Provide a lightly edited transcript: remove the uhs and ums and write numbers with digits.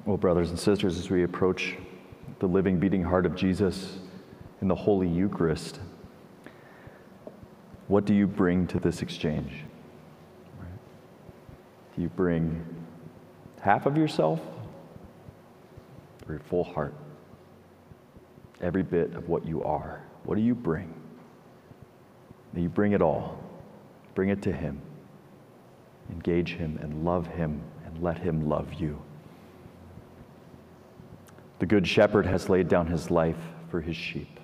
Well, brothers and sisters, as we approach the living, beating heart of Jesus in the Holy Eucharist, what do you bring to this exchange? Do you bring half of yourself or your full heart? Every bit of what you are. What do you bring? May you bring it all. Bring it to Him. Engage Him and love Him and let Him love you. The Good Shepherd has laid down His life for His sheep.